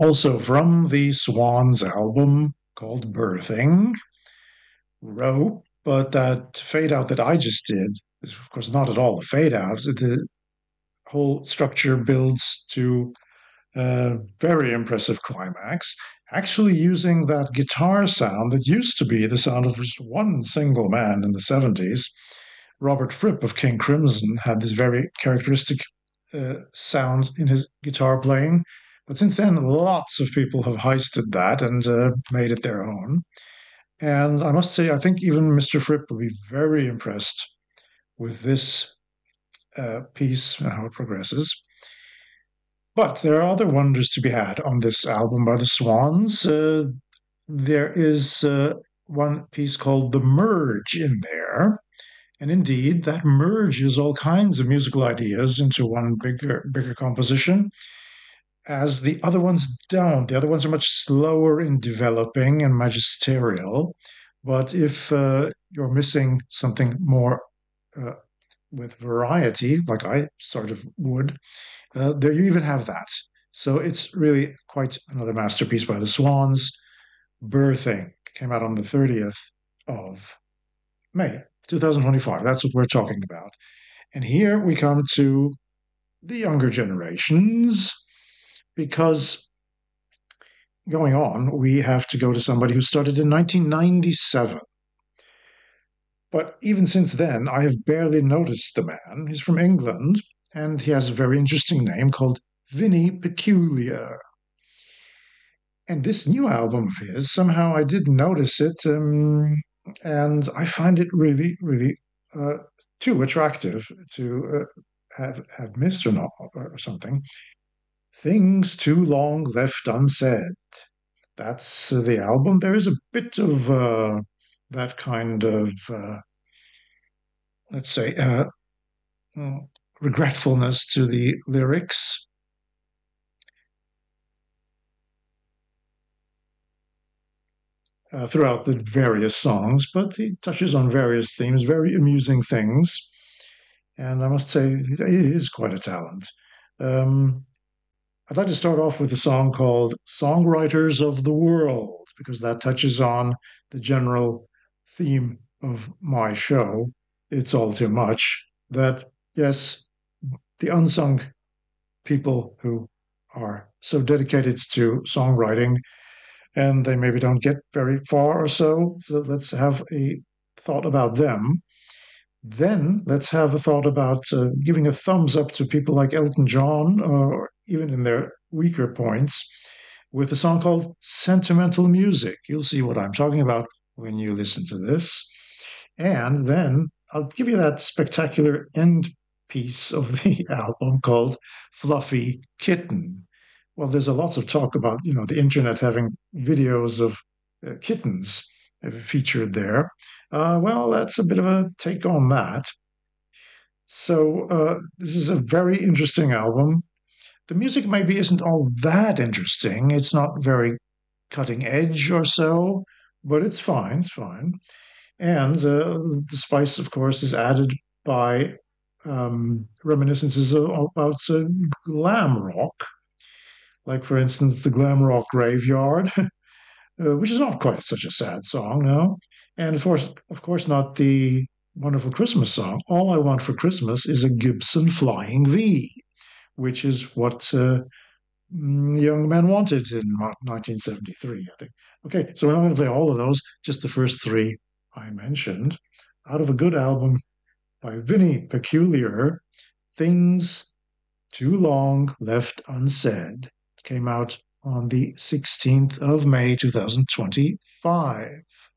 Also from the Swans album called Birthing, Rope, but that fade out that I just did is, of course, not at all a fade out. The whole structure builds to a very impressive climax, actually using that guitar sound that used to be the sound of just one single man in the 70s. Robert Fripp of King Crimson had this very characteristic sound in his guitar playing. But since then, lots of people have heisted that and made it their own. And I must say, I think even Mr. Fripp will be very impressed with this piece and how it progresses. But there are other wonders to be had on this album by the Swans. There is one piece called The Merge in there. And indeed, that merges all kinds of musical ideas into one bigger composition, as the other ones don't. The other ones are much slower in developing and magisterial. But if you're missing something more uh, with variety, like I sort of would, there you even have that. So it's really quite another masterpiece by the Swans. Birthing came out on the 30th of May, 2025. That's what we're talking about. And here we come to the younger generations, because going on, we have to go to somebody who started in 1997. But even since then, I have barely noticed the man. He's from England, and he has a very interesting name called Vinnie Peculiar. And this new album of his, somehow I did notice it, and I find it really, really too attractive to have missed or not or something. Things Too Long Left Unsaid. That's the album. There is a bit of that kind of, let's say, regretfulness to the lyrics. Throughout the various songs, but he touches on various themes, very amusing things. And I must say, he is quite a talent. Um, I'd like to start off with a song called Songwriters of the World, because that touches on the general theme of my show. It's all too much that, yes, the unsung people who are so dedicated to songwriting and they maybe don't get very far or so. So let's have a thought about them. Then let's have a thought about giving a thumbs up to people like Elton John, or even in their weaker points, with a song called Sentimental Music. You'll see what I'm talking about when you listen to this. And then I'll give you that spectacular end piece of the album called Fluffy Kitten. Well, there's a lots of talk about, the internet having videos of kittens featured there. Well, that's a bit of a take on that. So this is a very interesting album. The music maybe isn't all that interesting. It's not very cutting edge or so, but it's fine. It's fine. And the spice, of course, is added by reminiscences about glam rock, like, for instance, the Glam Rock Graveyard, which is not quite such a sad song, no. And of course, not the wonderful Christmas song. All I Want for Christmas is a Gibson Flying V, which is what young men wanted in 1973, I think. Okay, so we're not going to play all of those, just the first three I mentioned. Out of a good album by Vinnie Peculiar, Things Too Long Left Unsaid came out on the 16th of May, 2025.